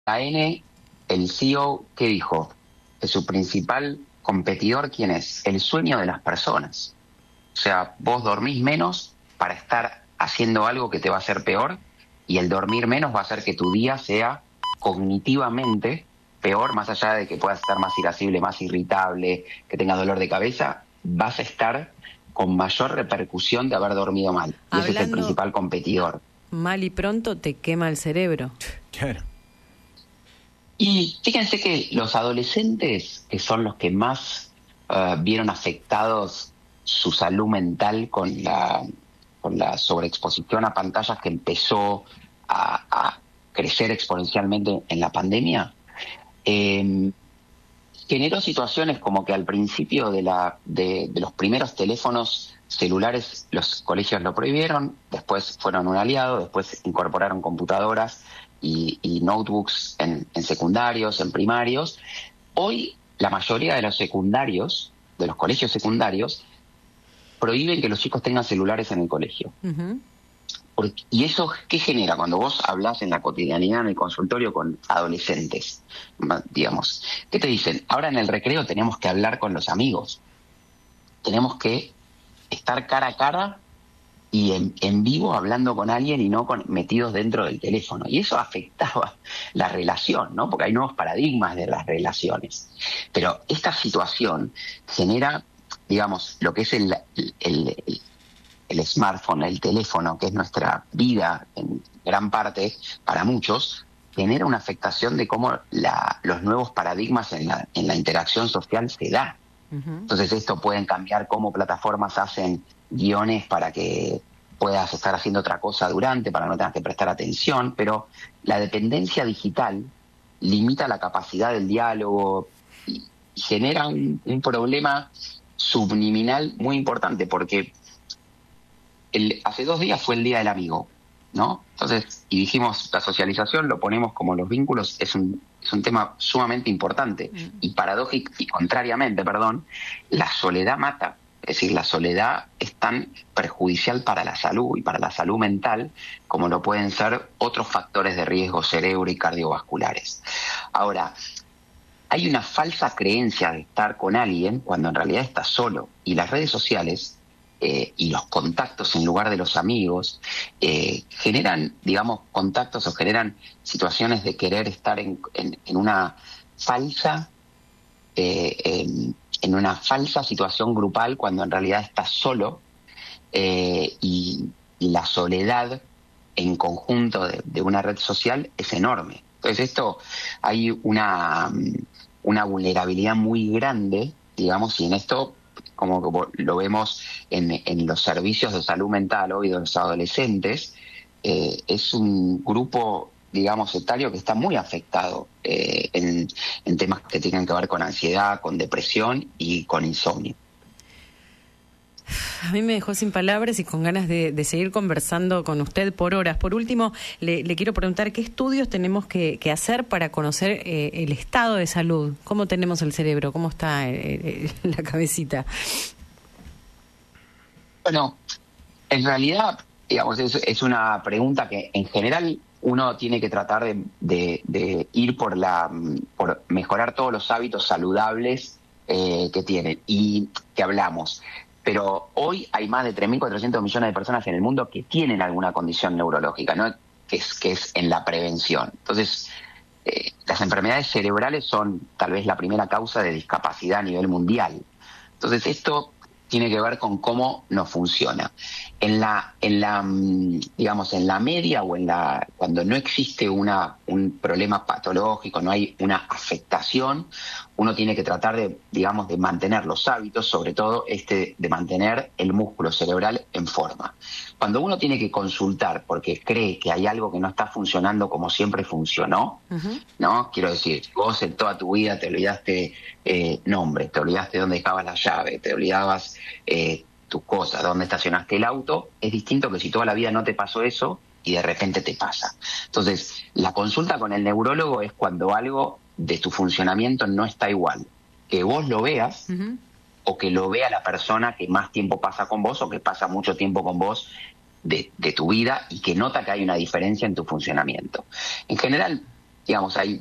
La N, el CEO, ¿qué dijo? Que su principal competidor, ¿quién es? El sueño de las personas. O sea, vos dormís menos para estar haciendo algo que te va a hacer peor, y el dormir menos va a hacer que tu día sea cognitivamente peor, más allá de que puedas estar más irascible, más irritable, que tengas dolor de cabeza, vas a estar con mayor repercusión de haber dormido mal. Y ese es el Hablando principal competidor. mal y pronto, te quema el cerebro. Claro. Y fíjense que los adolescentes, que son los que más vieron afectados su salud mental con la sobreexposición a pantallas que empezó a crecer exponencialmente en la pandemia, generó situaciones como que al principio de los primeros teléfonos celulares los colegios lo prohibieron, después fueron un aliado, después incorporaron computadoras y notebooks en secundarios, en primarios. Hoy la mayoría de los secundarios, de los colegios secundarios, prohíben que los chicos tengan celulares en el colegio. Uh-huh. ¿Y eso qué genera? Cuando vos hablás en la cotidianidad, en el consultorio con adolescentes, digamos, ¿qué te dicen? Ahora en el recreo tenemos que hablar con los amigos, tenemos que estar cara a cara y en vivo hablando con alguien y no metidos dentro del teléfono. Y eso afectaba la relación, ¿no? Porque hay nuevos paradigmas de las relaciones. Pero esta situación genera, digamos, lo que es el smartphone, el teléfono, que es nuestra vida en gran parte para muchos, genera una afectación de cómo los nuevos paradigmas en la interacción social se da. Uh-huh. Entonces esto pueden cambiar cómo plataformas hacen guiones para que puedas estar haciendo otra cosa durante, para no tener que prestar atención, pero la dependencia digital limita la capacidad del diálogo y genera un problema subliminal muy importante, porque hace 2 días fue el Día del Amigo, ¿no? Entonces, y dijimos, la socialización lo ponemos como los vínculos, es un tema sumamente importante. Y paradójico, y contrariamente, la soledad mata. Es decir, la soledad es tan perjudicial para la salud y para la salud mental como lo pueden ser otros factores de riesgo cerebro y cardiovasculares. Ahora, hay una falsa creencia de estar con alguien cuando en realidad estás solo. Y las redes sociales y los contactos en lugar de los amigos generan, digamos, contactos o generan situaciones de querer estar en una falsa en una falsa situación grupal cuando en realidad estás solo, y la soledad en conjunto de una red social es enorme. Entonces esto, hay una vulnerabilidad muy grande, digamos, y en esto como lo vemos en los servicios de salud mental hoy de los adolescentes, es un grupo, digamos, etario que está muy afectado en temas que tienen que ver con ansiedad, con depresión y con insomnio. A mí me dejó sin palabras y con ganas de seguir conversando con usted por horas. Por último, le quiero preguntar qué estudios tenemos que hacer para conocer el estado de salud. ¿Cómo tenemos el cerebro? ¿Cómo está la cabecita? Bueno, en realidad, digamos, es una pregunta que en general uno tiene que tratar de ir por mejorar todos los hábitos saludables que tienen y que hablamos. Pero hoy hay más de 3.400 millones de personas en el mundo que tienen alguna condición neurológica, ¿no? que es en la prevención. Entonces, las enfermedades cerebrales son tal vez la primera causa de discapacidad a nivel mundial. Entonces, esto tiene que ver con cómo nos funciona. Digamos, en la media o cuando no existe un problema patológico, no hay una afectación, uno tiene que tratar de mantener los hábitos, sobre todo de mantener el músculo cerebral en forma. Cuando uno tiene que consultar porque cree que hay algo que no está funcionando como siempre funcionó, uh-huh. ¿no? Quiero decir, vos en toda tu vida te olvidaste nombres, te olvidaste dónde dejabas la llave, te olvidabas tus cosas, dónde estacionaste el auto, es distinto que si toda la vida no te pasó eso y de repente te pasa. Entonces, la consulta con el neurólogo es cuando algo de tu funcionamiento no está igual. Que vos lo veas, uh-huh. o que lo vea la persona que más tiempo pasa con vos o que pasa mucho tiempo con vos de tu vida y que nota que hay una diferencia en tu funcionamiento. En general, digamos, hay